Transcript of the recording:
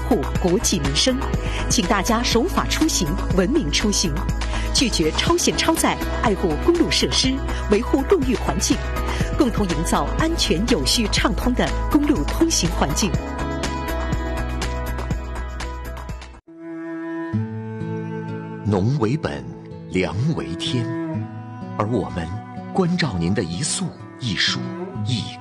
护国计民生，请大家守法出行，文明出行，拒绝超限超载，爱护公路设施，维护路域环境，共同营造安全有序畅通的公路通行环境。 农为本，粮为天，而我们关照您的一粟一蔬一